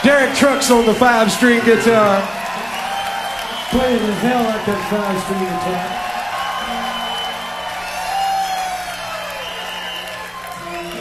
Derek Trucks on the 5-string guitar. Playing the hell like that 5-string guitar.